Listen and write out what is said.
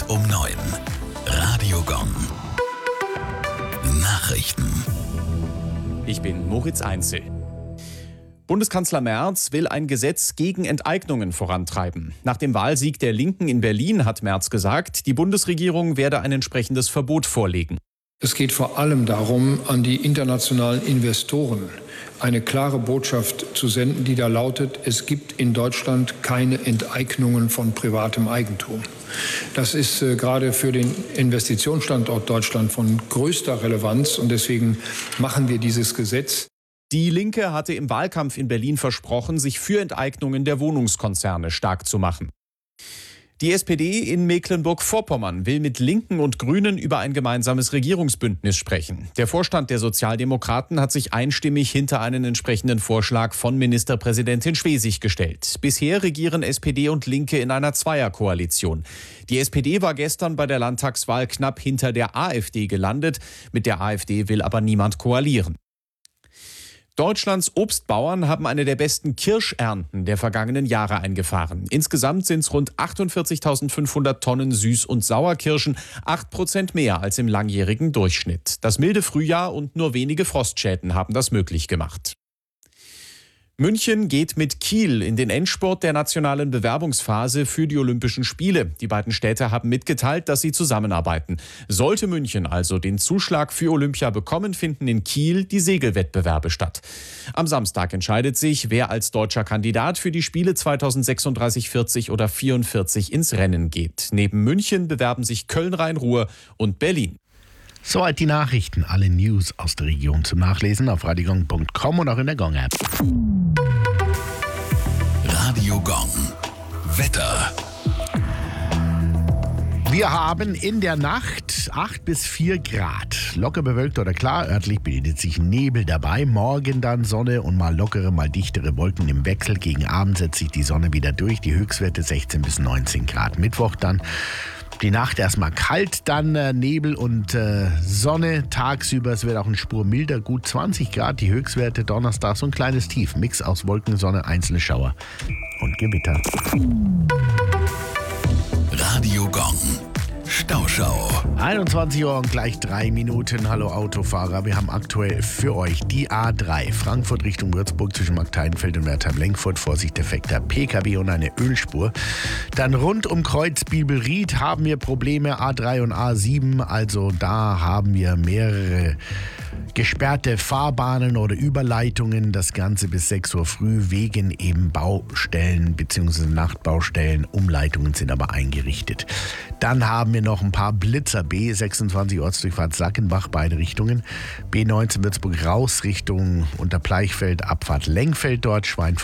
um 9. Radio Gong. Nachrichten. Ich bin Moritz Einzel. Bundeskanzler Merz will ein Gesetz gegen Enteignungen vorantreiben. Nach dem Wahlsieg der Linken in Berlin hat Merz gesagt, die Bundesregierung werde ein entsprechendes Verbot vorlegen. Es geht vor allem darum, an die internationalen Investoren eine klare Botschaft zu senden, die da lautet: Es gibt in Deutschland keine Enteignungen von privatem Eigentum. Das ist gerade für den Investitionsstandort Deutschland von größter Relevanz und deswegen machen wir dieses Gesetz. Die Linke hatte im Wahlkampf in Berlin versprochen, sich für Enteignungen der Wohnungskonzerne stark zu machen. Die SPD in Mecklenburg-Vorpommern will mit Linken und Grünen über ein gemeinsames Regierungsbündnis sprechen. Der Vorstand der Sozialdemokraten hat sich einstimmig hinter einen entsprechenden Vorschlag von Ministerpräsidentin Schwesig gestellt. Bisher regieren SPD und Linke in einer Zweierkoalition. Die SPD war gestern bei der Landtagswahl knapp hinter der AfD gelandet. Mit der AfD will aber niemand koalieren. Deutschlands Obstbauern haben eine der besten Kirschernten der vergangenen Jahre eingefahren. Insgesamt sind es rund 48.500 Tonnen Süß- und Sauerkirschen, 8% mehr als im langjährigen Durchschnitt. Das milde Frühjahr und nur wenige Frostschäden haben das möglich gemacht. München geht mit Kiel in den Endspurt der nationalen Bewerbungsphase für die Olympischen Spiele. Die beiden Städte haben mitgeteilt, dass sie zusammenarbeiten. Sollte München also den Zuschlag für Olympia bekommen, finden in Kiel die Segelwettbewerbe statt. Am Samstag entscheidet sich, wer als deutscher Kandidat für die Spiele 2036, 40 oder 44 ins Rennen geht. Neben München bewerben sich Köln, Rhein-Ruhr und Berlin. Soweit die Nachrichten, alle News aus der Region zum Nachlesen auf radiogong.com und auch in der Gong-App. Radio Gong. Wetter. Wir haben in der Nacht 8 bis 4 Grad. Locker bewölkt oder klar, örtlich bildet sich Nebel dabei. Morgen dann Sonne und mal lockere, mal dichtere Wolken im Wechsel. Gegen Abend setzt sich die Sonne wieder durch. Die Höchstwerte 16 bis 19 Grad. Mittwoch dann die Nacht erstmal kalt, dann Nebel und Sonne. Tagsüber, es wird auch eine Spur milder, gut 20 Grad. Die Höchstwerte Donnerstag so ein kleines Tief. Mix aus Wolken, Sonne, einzelne Schauer und Gewitter. Radio Gong. Stauschau. 21 Uhr und gleich 3 Minuten. Hallo Autofahrer, wir haben aktuell für euch die A3 Frankfurt Richtung Würzburg zwischen Markteidenfeld und Wertheim-Lenkfurt. Vorsicht, defekter PKW und eine Ölspur. Dann rund um Kreuz Biebelried haben wir Probleme, A3 und A7. Also da haben wir mehrere gesperrte Fahrbahnen oder Überleitungen. Das Ganze bis 6 Uhr früh wegen eben Baustellen bzw. Nachtbaustellen. Umleitungen sind aber eingerichtet. Dann haben wir noch ein paar Blitzer. B26 Ortsdurchfahrt Sackenbach, beide Richtungen. B19 Würzburg raus Richtung Unterbleichfeld, Abfahrt Lenkfeld dort. Schweinfurt